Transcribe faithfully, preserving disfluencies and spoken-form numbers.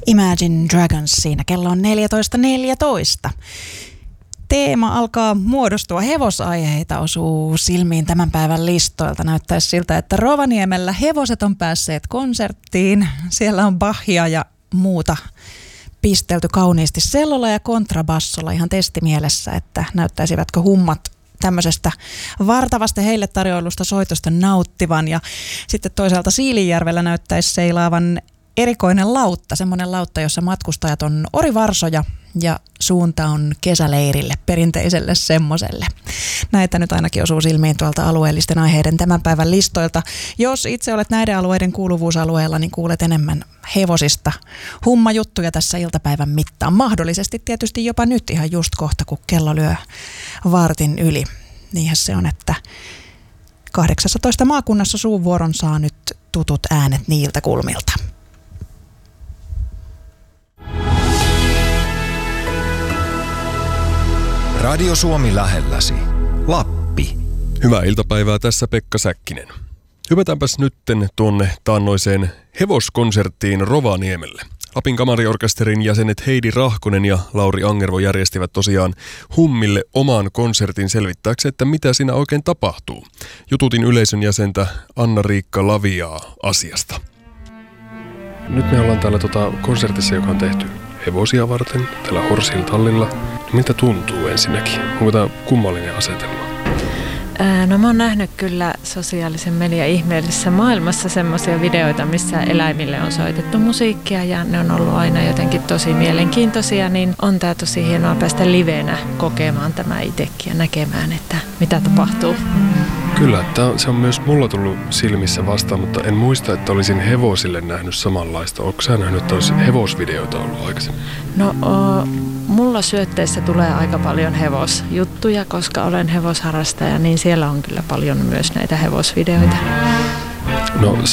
Imagine Dragons siinä. Kello on neljätoista neljätoista. Teema alkaa muodostua. Hevosaiheita osuu silmiin tämän päivän listoilta. Näyttäisi siltä, että Rovaniemellä hevoset on päässeet konserttiin. Siellä on Bachia ja muuta pistelty kauniisti sellolla ja kontrabassolla ihan testimielessä, että näyttäisivätkö hummat tämmöisestä vartavasta heille tarjoilusta soitosta nauttivan. Ja sitten toisaalta Siilinjärvellä näyttäisi seilaavan erikoinen lautta, semmoinen lautta, jossa matkustajat on orivarsoja ja suunta on kesäleirille, perinteiselle semmoselle. Näitä nyt ainakin osuu silmiin tuolta alueellisten aiheiden tämän päivän listoilta. Jos itse olet näiden alueiden kuuluvuusalueella, niin kuulet enemmän hevosista hummajuttuja tässä iltapäivän mittaan. Mahdollisesti tietysti jopa nyt ihan just kohta, kun kello lyö vartin yli. Niinhän se on, että kahdeksannessatoista maakunnassa suuvuoron saa nyt tutut äänet niiltä kulmilta. Radio Suomi lähelläsi. Lappi. Hyvää iltapäivää, tässä Pekka Säkkinen. Hypätäänpäs nytten tuonne taannoiseen hevoskonserttiin Rovaniemelle. Lapin kamariorkesterin jäsenet Heidi Rahkonen ja Lauri Angervo järjestivät tosiaan hummille oman konsertin selvittääkseen, että mitä siinä oikein tapahtuu. Jututin yleisön jäsentä Anna-Riikka Laviaa asiasta. Nyt me ollaan täällä tota konsertissa, joka on tehty hevosia varten, täällä Horsin tallilla. Miltä tuntuu ensinnäkin? Onko tämä kummallinen asetelma? Ää, no mä oon nähnyt kyllä sosiaalisen median ihmeellisessä maailmassa semmoisia videoita, missä eläimille on soitettu musiikkia ja ne on ollut aina jotenkin tosi mielenkiintoisia, niin on tää tosi hienoa päästä livenä kokemaan tämä itsekin ja näkemään, että mitä tapahtuu. Kyllä, että se on myös mulla tullut silmissä vastaan, mutta en muista, että olisin hevosille nähnyt samanlaista. Onko sä nähnyt, että olisi hevosvideoita ollut aikaisemmin? No o, mulla syötteissä tulee aika paljon hevosjuttuja, koska olen hevosharrastaja, niin siellä on kyllä paljon myös näitä hevosvideoita. No